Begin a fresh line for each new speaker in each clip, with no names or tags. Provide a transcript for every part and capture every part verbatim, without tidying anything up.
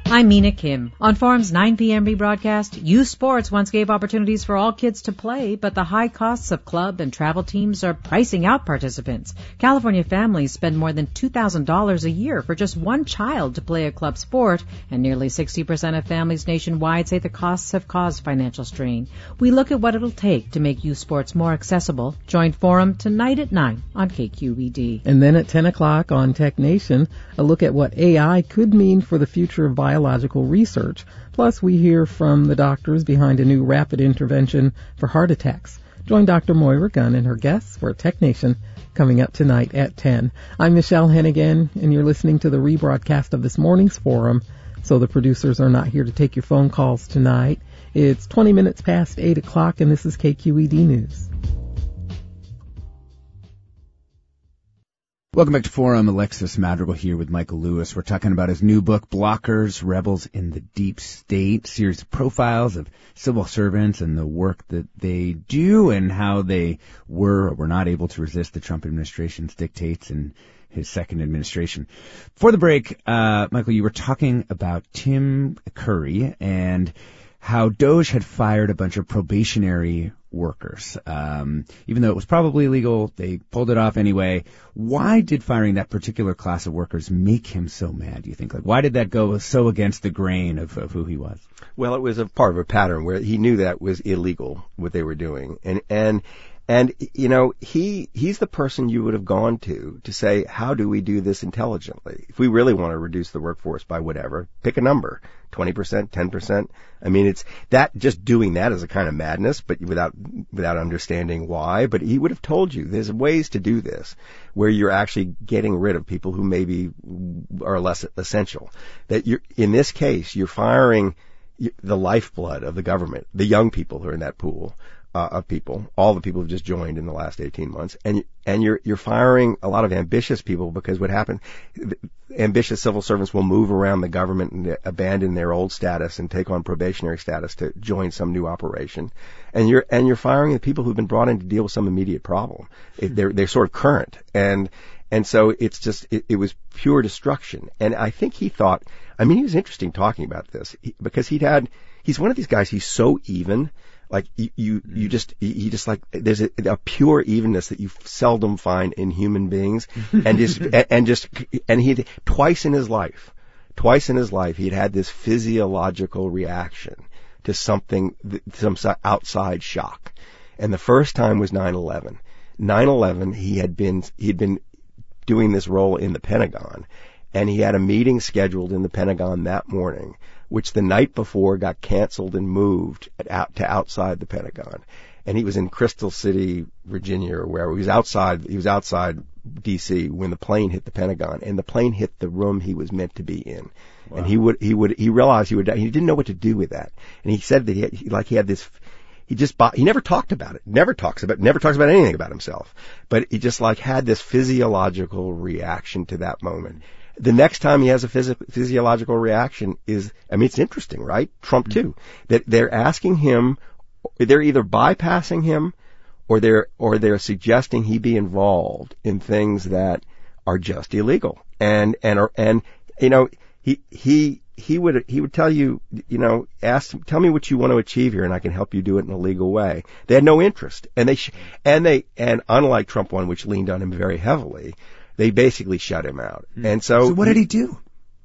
I'm Mina Kim. On Forum's nine p.m. rebroadcast, youth sports once gave opportunities for all kids to play, but the high costs of club and travel teams are pricing out participants. California families spend more than two thousand dollars a year for just one child to play a club sport, and nearly sixty percent of families nationwide say the costs have caused financial strain. We look at what it'll take to make youth sports more accessible. Join Forum tonight at nine on K Q E D.
And then at ten o'clock on Tech Nation, a look at what A I could mean for the future of biology. Biological research. Plus, we hear from the doctors behind a new rapid intervention for heart attacks. Join Doctor Moira Gunn and her guests for Tech Nation coming up tonight at ten. I'm Michelle Hennigan, and you're listening to the rebroadcast of this morning's Forum, so the producers are not here to take your phone calls tonight. It's twenty minutes past eight o'clock, and this is K Q E D News.
Welcome back to Forum. Alexis Madrigal here with Michael Lewis. We're talking about his new book, Blockers, Rebels in the Deep State, series of profiles of civil servants and the work that they do and how they were or were not able to resist the Trump administration's dictates in his second administration. Before the break, uh, Michael, you were talking about Tim Curry and how DOJ had fired a bunch of probationary workers. Um, even though it was probably illegal, they pulled it off anyway. Why did firing that particular class of workers make him so mad, do you think? Like, why did that go so against the grain of, of who he was?
Well, it was a part of a pattern where he knew that was illegal, what they were doing. And, and, and, you know, he, he's the person you would have gone to to say, how do we do this intelligently? If we really want to reduce the workforce by whatever, pick a number. twenty percent, ten percent. I mean, it's that just doing that is a kind of madness, but without, without understanding why. But he would have told you there's ways to do this where you're actually getting rid of people who maybe are less essential. That you're, in this case, you're firing the lifeblood of the government, the young people who are in that pool. Uh, of people, all the people who've just joined in the last eighteen months, and and you're you're firing a lot of ambitious people because what happened, ambitious civil servants will move around the government and abandon their old status and take on probationary status to join some new operation, and you're and you're firing the people who've been brought in to deal with some immediate problem. It, they're they're sort of current, and and so it's just it, it was pure destruction. And I think he thought, I mean, he was interesting talking about this because he'd had he's one of these guys. He's so even. Like you, you, you just, you just like, there's a, a pure evenness that you seldom find in human beings. And just, and just, and he, twice in his life, twice in his life, he'd had this physiological reaction to something, some outside shock. And the first time was nine eleven. nine eleven, he had been, he'd been doing this role in the Pentagon. And he had a meeting scheduled in the Pentagon that morning, which the night before got canceled and moved out to outside the Pentagon. And he was in Crystal City, Virginia, or wherever. He was outside, he was outside D C when the plane hit the Pentagon, and the plane hit the room he was meant to be in. Wow. And he would, he would, he realized he would die. He didn't know what to do with that. And he said that he, had, like he had this, he just, bought, he never talked about it, never talks about, never talks about anything about himself. But he just like had this physiological reaction to that moment. The next time he has a phys- physiological reaction is, I mean, it's interesting, right? Trump too. That they're asking him, they're either bypassing him or they're, or they're suggesting he be involved in things that are just illegal. And, and, and, you know, he, he, he would, he would tell you, you know, ask, tell me what you want to achieve here and I can help you do it in a legal way. They had no interest. And they, sh- and they, and unlike Trump one, which leaned on him very heavily, they basically shut him out. And so,
so what did he do?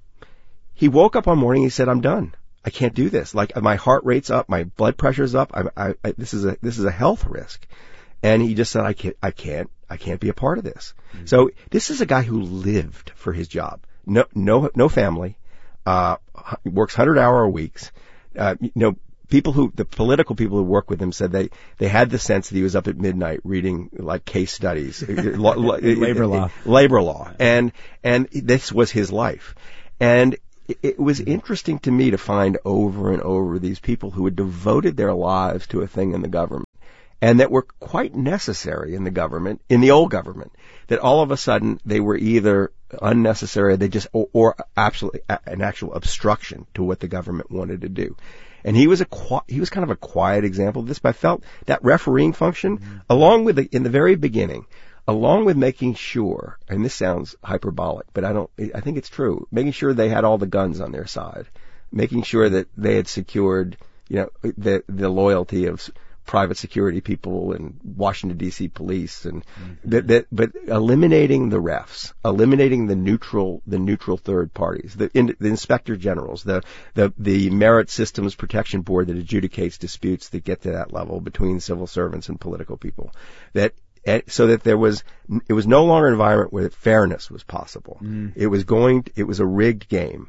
He woke up one morning. He said, "I'm done. I can't do this. Like my heart rate's up, my blood pressure's up. I, I, I, this is a this is a health risk." And he just said, "I can't. I can't. I can't be a part of this." Mm-hmm. So this is a guy who lived for his job. No, no, no family. Uh, works hundred hour weeks. Uh, you know. People who, the political people who work with him said they, they had the sense that he was up at midnight reading like case studies,
labor law,
labor law. And, and this was his life. And it was interesting to me to find over and over these people who had devoted their lives to a thing in the government and that were quite necessary in the government, in the old government, that all of a sudden they were either unnecessary, they just, or, or absolutely an actual obstruction to what the government wanted to do. And he was a he was kind of a quiet example of this, but I felt that refereeing function, mm-hmm. along with the, in the very beginning, along with making sure, and this sounds hyperbolic, but I don't, I think it's true, making sure they had all the guns on their side, making sure that they had secured, you know, the the loyalty of private security people and Washington D C police, and mm-hmm. that, that, but eliminating the refs, eliminating the neutral, the neutral third parties, the, in, the inspector generals, the, the, the Merit Systems Protection Board that adjudicates disputes that get to that level between civil servants and political people, that, so that there was, it was no longer an environment where fairness was possible. Mm. It was going, it was a rigged game.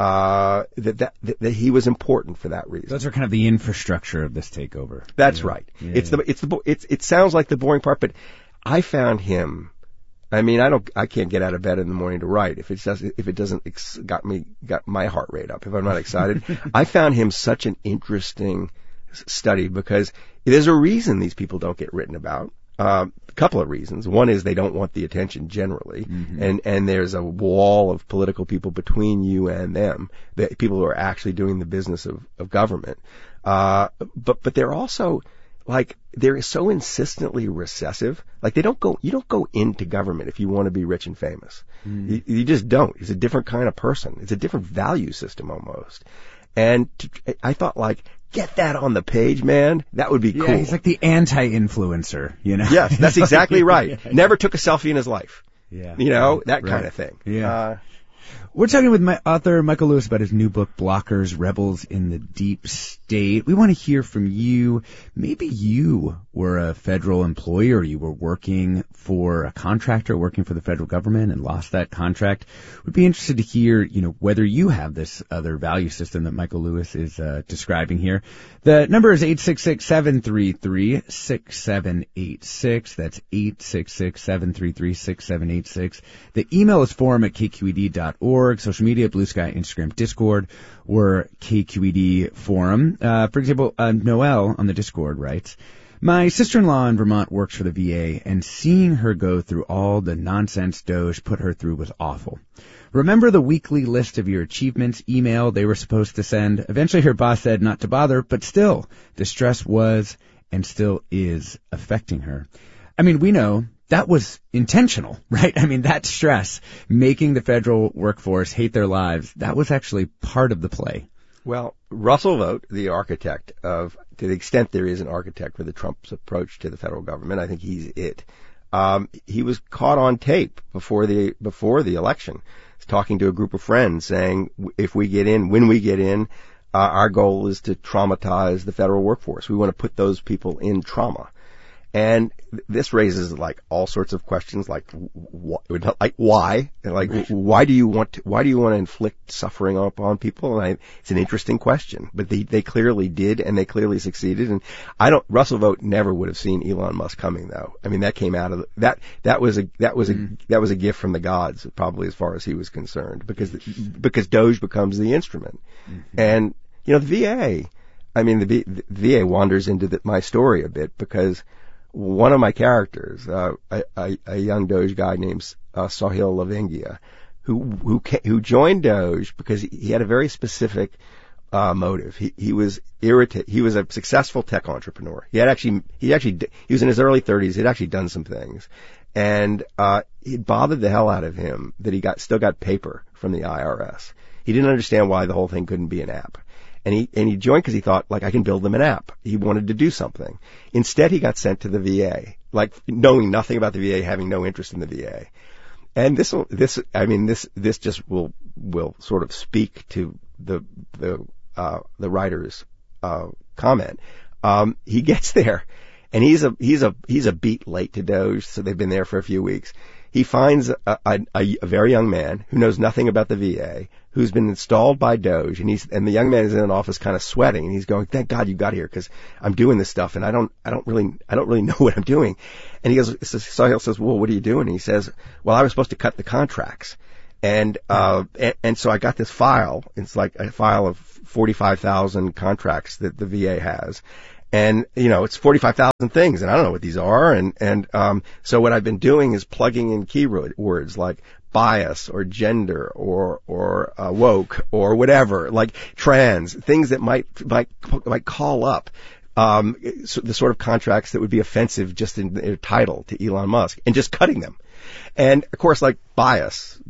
Uh, that, that, that he was important for that reason.
Those are kind of the infrastructure of this takeover.
That's
yeah.
right.
Yeah,
it's
yeah.
the, it's the, it's, it sounds like the boring part, but I found him, I mean, I don't, I can't get out of bed in the morning to write if it doesn't, if it doesn't ex- got me, got my heart rate up, if I'm not excited. I found him such an interesting study because there's a reason these people don't get written about. Uh, a couple of reasons. One is they don't want the attention generally, mm-hmm. and and there's a wall of political people between you and them, the people who are actually doing the business of of government. Uh, but but they're also like they're so insistently recessive. Like they don't go, you don't go into government if you want to be rich and famous. Mm-hmm. You, you just don't. It's a different kind of person. It's a different value system almost. And to, I thought like, get that on the page, man. That would be
yeah,
cool.
He's like the anti-influencer, you know?
Yes, that's exactly right. Yeah. Never took a selfie in his life.
Yeah.
You know, that
right.
kind of thing.
Yeah.
Uh,
We're talking with my author, Michael Lewis, about his new book, Blockers, Rebels in the Deep State. We want to hear from you. Maybe you were a federal employee or you were working for a contractor, working for the federal government and lost that contract. We'd be interested to hear, you know, whether you have this other value system that Michael Lewis is uh, describing here. The number is eight six six, seven three three, six seven eight six. That's eight six six, seven three three, six seven eight six. The email is forum at k q e d dot org. Social media, Blue Sky, Instagram, Discord, or K Q E D forum. Uh, for example, uh, Noelle on the Discord writes, my sister-in-law in Vermont works for the V A, and seeing her go through all the nonsense Doge put her through was awful. Remember the weekly list of your achievements email they were supposed to send? Eventually her boss said not to bother, but still, the stress was and still is affecting her. I mean, we know that was intentional, right? I mean, that stress, making the federal workforce hate their lives, that was actually part of the play.
Well, Russell Vought, the architect of, to the extent there is an architect for the Trump's approach to the federal government, I think he's it. Um, he was caught on tape before the, before the election, talking to a group of friends saying, if we get in, when we get in, uh, our goal is to traumatize the federal workforce. We want to put those people in trauma. And this raises like all sorts of questions, like wh- like why, like why do you want to, why do you want to inflict suffering upon people? And I, it's an interesting question, but they they clearly did, and they clearly succeeded. And I don't, Russell Vought never would have seen Elon Musk coming, though. I mean, that came out of the, that that was a that was a mm. that was a gift from the gods, probably as far as he was concerned, because because Doge becomes the instrument, mm-hmm. and you know the V A. I mean, the, v, the V A wanders into the, my story a bit because one of my characters, uh, a, a, a young Doge guy named uh, Sahil Lavingia, who who who joined Doge because he, he had a very specific uh, motive. He he was irritated. He was a successful tech entrepreneur. He had actually he actually he was in his early thirties. He'd actually done some things, and uh, it bothered the hell out of him that he got still got paper from the I R S. He didn't understand why the whole thing couldn't be an app. And he, and he joined because he thought, like, I can build them an app. He wanted to do something. Instead, he got sent to the V A, like, knowing nothing about the V A, having no interest in the V A. And this will, this, I mean, this, this just will, will sort of speak to the, the, uh, the writer's, uh, comment. Um, he gets there, and he's a, he's a, he's a beat late to Doge, so they've been there for a few weeks. He finds a, a, a, a very young man who knows nothing about the V A, who's been installed by Doge, and he's and the young man is in an office kind of sweating, and he's going, "Thank God you got here, because I'm doing this stuff, and I don't, I don't really, I don't really know what I'm doing." And he goes, Sahil says, "Well, what are you doing?" And he says, "Well, I was supposed to cut the contracts, and uh, and, and so I got this file. It's like a file of forty-five thousand contracts that the V A has." And, you know, it's forty-five thousand things, and I don't know what these are. And, and, um, so what I've been doing is plugging in keywords like bias or gender or, or, uh, woke or whatever, like trans, things that might, might, might call up, um, so the sort of contracts that would be offensive just in their title to Elon Musk, and just cutting them. And of course, like bias,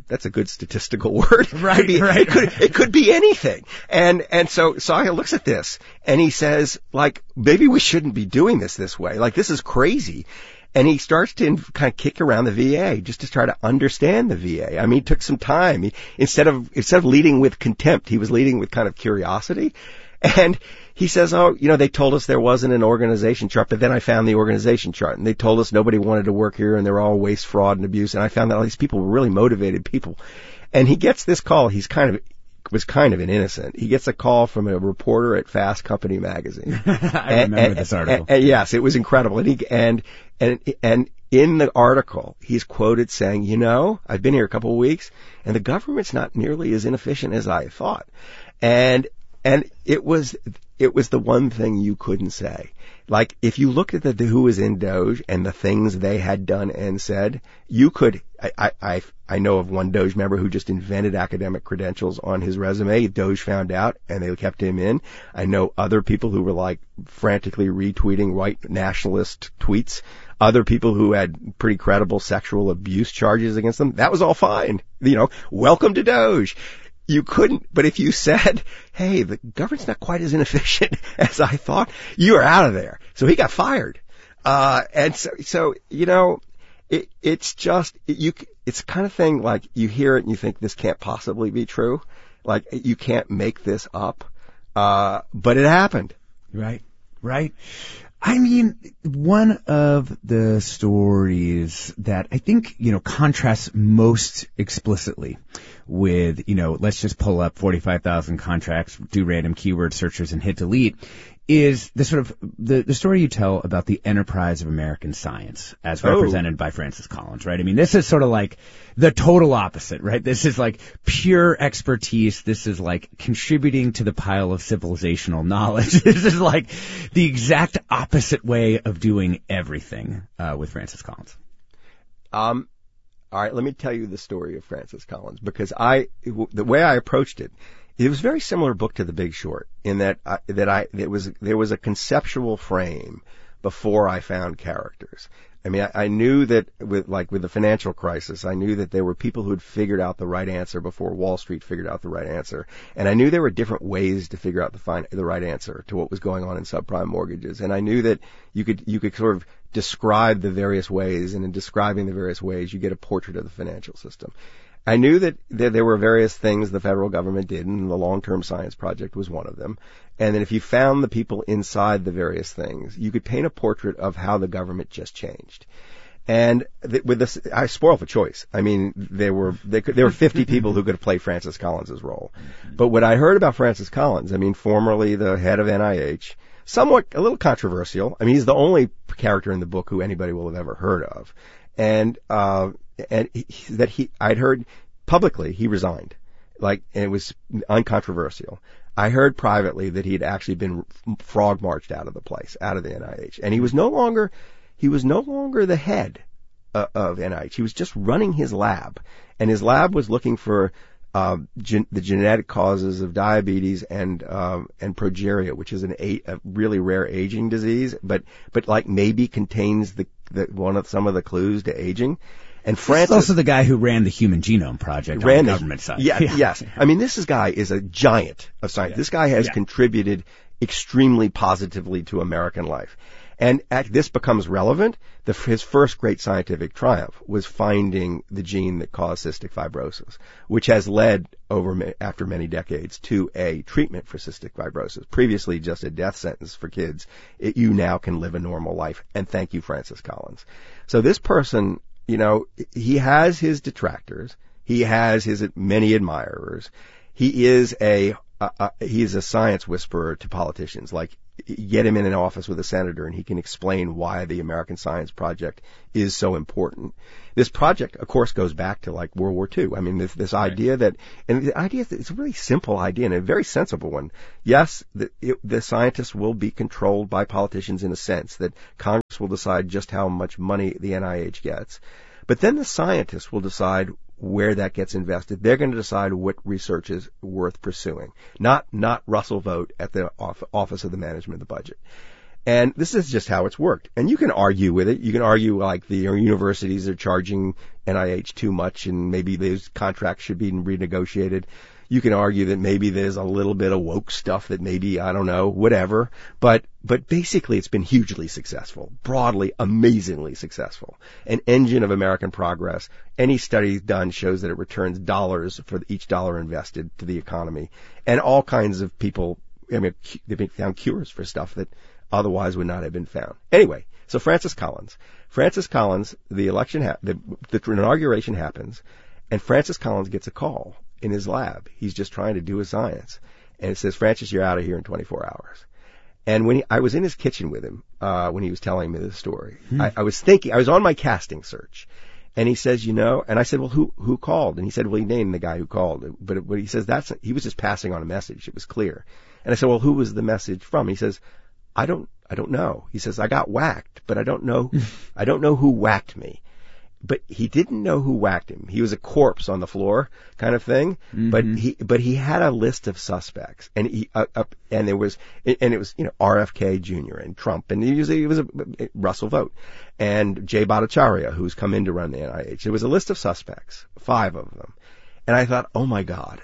that's a good statistical word.
Right,
it be,
right.
It could, it could be anything. And, and so Sahya looks at this and he says, like, maybe we shouldn't be doing this this way. Like, this is crazy. And he starts to kind of kick around the V A just to try to understand the V A. I mean, it took some time. He, instead of, instead of leading with contempt, he was leading with kind of curiosity. And he says, oh, you know, they told us there wasn't an organization chart, but then I found the organization chart, and they told us nobody wanted to work here, and they're all waste, fraud, and abuse, and I found that all these people were really motivated people. And he gets this call. He's kind of, was kind of an innocent. He gets a call from a reporter at Fast Company magazine.
I
and,
remember
and,
this article.
And, and, yes, it was incredible. And he, and, and, and in the article, he's quoted saying, you know, I've been here a couple of weeks, and the government's not nearly as inefficient as I thought. And, and it was, it was the one thing you couldn't say. Like, if you looked at the, the who was in Doge and the things they had done and said, you could, I, I, I know of one Doge member who just invented academic credentials on his resume. Doge found out and they kept him in. I know other people who were like frantically retweeting white nationalist tweets. Other people who had pretty credible sexual abuse charges against them. That was all fine. You know, welcome to Doge. You couldn't, but if you said, hey, the government's not quite as inefficient as I thought, you are out of there. So he got fired. Uh, and so, so, you know, it, it's just, it, you, it's the kind of thing like you hear it and you think this can't possibly be true. Like you can't make this up. Uh, but it happened.
Right, right. I mean, one of the stories that I think, you know, contrasts most explicitly with, you know, let's just pull up forty-five thousand contracts, do random keyword searches and hit delete, is the sort of, the, the story you tell about the enterprise of American science as
Oh.
represented by Francis Collins, right? I mean, this is sort of like the total opposite, right? This is like pure expertise. This is like contributing to the pile of civilizational knowledge. This is like the exact opposite way of doing everything, uh, with Francis Collins.
Um, all right, let me tell you the story of Francis Collins because I, the way I approached it, it was a very similar book to The Big Short in that I, that I, it was, there was a conceptual frame before I found characters. I mean, I, I knew that with, like with the financial crisis, I knew that there were people who had figured out the right answer before Wall Street figured out the right answer. And I knew there were different ways to figure out the, fin- the right answer to what was going on in subprime mortgages. And I knew that you could, you could sort of describe the various ways, and in describing the various ways, you get a portrait of the financial system. I knew that, that there were various things the federal government did, and the Long-Term Science Project was one of them. And then if you found the people inside the various things, you could paint a portrait of how the government just changed. And th- with this, I spoiled for choice. I mean, there were there, could, there were fifty people who could have played Francis Collins' role. But what I heard about Francis Collins, I mean, formerly the head of N I H, somewhat a little controversial. I mean, he's the only character in the book who anybody will have ever heard of, and uh, and he, that he, I'd heard publicly he resigned, like, and it was uncontroversial. I heard privately that he had actually been frog marched out of the place, out of the N I H, and he was no longer, he was no longer the head uh, of N I H. He was just running his lab, and his lab was looking for uh, gen- the genetic causes of diabetes and um, and progeria, which is an a, a really rare aging disease, but but like maybe contains the, the one of some of the clues to aging. And Francis,
He's also the guy who ran the Human Genome Project on the government side.
Yeah,
yeah.
Yes. I mean, this is guy is a giant of science.
Yeah.
This guy has
Yeah.
contributed extremely positively to American life. And at, this becomes relevant. The, his first great scientific triumph was finding the gene that caused cystic fibrosis, which has led over after many decades to a treatment for cystic fibrosis. Previously just a death sentence for kids. It, you now can live a normal life. And thank you, Francis Collins. So this person, you know, he has his detractors. He has his many admirers. He is a, uh, uh, he is a science whisperer to politicians. Like, get him in an office with a senator and he can explain why the American Science Project is so important. This project, of course, goes back to like World War Two. I mean, this, this right. idea that, and the idea that it's a really simple idea and a very sensible one. Yes, the, it, the scientists will be controlled by politicians in a sense that Congress will decide just how much money the N I H gets. But then the scientists will decide where that gets invested. They're going to decide what research is worth pursuing, not not Russell Vogt at the Office of the Management of the Budget. And this is just how it's worked. And you can argue with it. You can argue like the universities are charging N I H too much and maybe those contracts should be renegotiated. You can argue that maybe there's a little bit of woke stuff that maybe, I don't know, whatever. But, but basically it's been hugely successful, broadly, amazingly successful. An engine of American progress. Any study done shows that it returns dollars for each dollar invested to the economy. And all kinds of people, I mean, they've found cures for stuff that otherwise would not have been found. Anyway, so Francis Collins. Francis Collins, the election, ha- the, the inauguration happens, and Francis Collins gets a call in his lab. He's just trying to do his science. And it says, Francis, you're out of here in twenty-four hours. And when he, I was in his kitchen with him, uh, when he was telling me this story, hmm. I, I was thinking, I was on my casting search. And he says, you know, and I said, well, who, who called? And he said, well, he named the guy who called. But, but he says that's, he was just passing on a message. It was clear. And I said, well, who was the message from? He says, I don't, I don't know. He says, I got whacked, but I don't know, I don't know who whacked me. But he didn't know who whacked him. He was a corpse on the floor kind of thing. Mm-hmm. But he, but he had a list of suspects, and he, uh, uh, and there was, and it was, you know, R F K Junior and Trump, and he was, he was a, a Russell Vogt, and Jay Bhattacharya, who's come in to run the N I H. There was a list of suspects, five of them, and I thought, oh my God,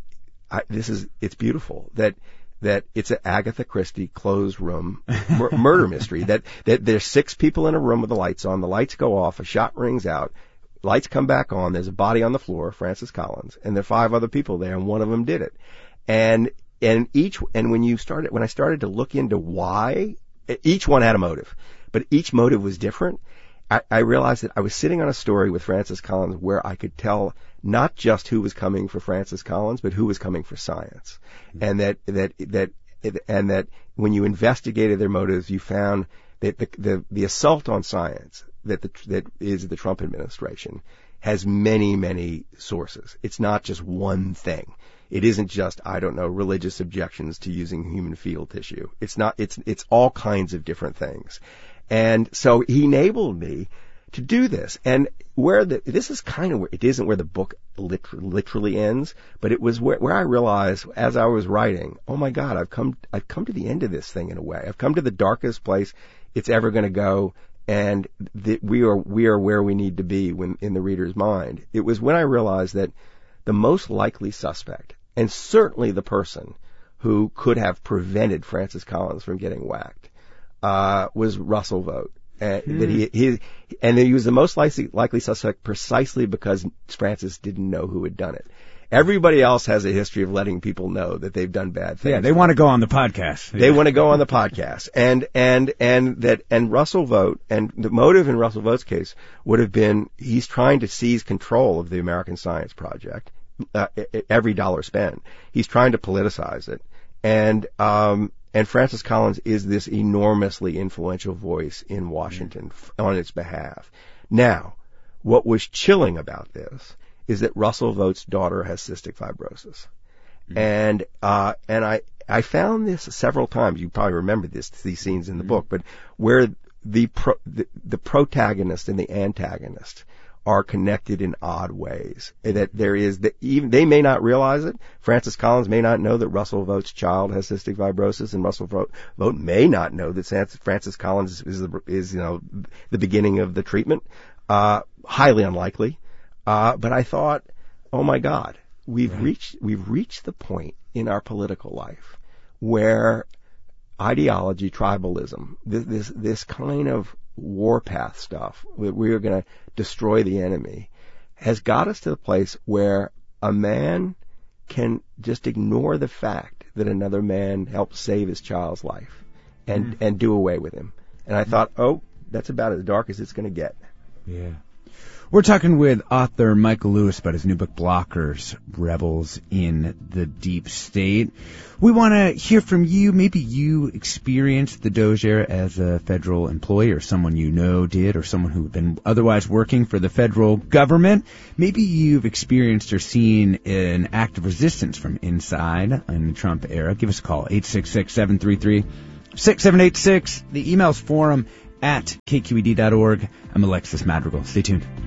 I, this is, it's beautiful that. that it's an Agatha Christie closed room mur- murder mystery, that, that there's six people in a room with the lights on, the lights go off, a shot rings out, lights come back on, there's a body on the floor, Francis Collins, and there are five other people there, and one of them did it. And, and each, and when you started, when I started to look into why, each one had a motive, but each motive was different, I, I realized that I was sitting on a story with Francis Collins where I could tell not just who was coming for Francis Collins, but who was coming for science. Mm-hmm. And that, that, that, and that when you investigated their motives, you found that the, the, the assault on science that the, that is the Trump administration has many, many sources. It's not just one thing. It isn't just, I don't know, religious objections to using human fetal tissue. It's not, it's, it's all kinds of different things. And so he enabled me to do this. And where the, this is kind of where, it isn't where the book literally, literally ends, but it was where, where I realized as I was writing, oh my God, I've come, I've come to the end of this thing in a way. I've come to the darkest place it's ever going to go. And the, we are, we are where we need to be when in the reader's mind. It was when I realized that the most likely suspect, and certainly the person who could have prevented Francis Collins from getting whacked, Uh, was Russell Vogt. Uh, hmm. That he, he, and he was the most likely, likely suspect precisely because Francis didn't know who had done it. Everybody else has a history of letting people know that they've done bad things.
Yeah, they want to go on the podcast.
They
yeah.
want to go on the podcast. And, and, and that, and Russell Vogt, and the motive in Russell Vogt's case would have been he's trying to seize control of the American Science Project, uh, every dollar spent. He's trying to politicize it. And, um, And Francis Collins is this enormously influential voice in Washington mm. on its behalf. Now, what was chilling about this is that Russell Vogt's daughter has cystic fibrosis. Mm. And, uh, and I, I found this several times. You probably remember this, these scenes in the mm. book, but where the, pro, the, the protagonist and the antagonist are connected in odd ways. That there is that even they may not realize it. Francis Collins may not know that Russell Vogt's child has cystic fibrosis, and Russell Vogt may not know that Francis Collins is the, is you know the beginning of the treatment. Uh, highly unlikely. Uh, but I thought, oh my God, we've right. reached we've reached the point in our political life where ideology, tribalism, this this, this kind of warpath stuff, we are going to destroy the enemy, has got us to the place where a man can just ignore the fact that another man helped save his child's life and, mm. and do away with him. And I thought, oh, that's about as dark as it's going to get.
Yeah. We're talking with author Michael Lewis about his new book, Blockers, Rebels in the Deep State. We want to hear from you. Maybe you experienced the Doge era as a federal employee, or someone you know did, or someone who had been otherwise working for the federal government. Maybe you've experienced or seen an act of resistance from inside in the Trump era. Give us a call, eight six six, seven three three, six seven eight six. The email's forum at k q e d dot org. I'm Alexis Madrigal. Stay tuned.